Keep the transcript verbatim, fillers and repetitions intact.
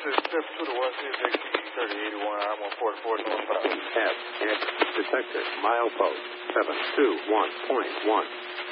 is step two to one six X thirty eighty-one, I one forty-four northbound. F, answer. Detector, milepost, seven two one point one.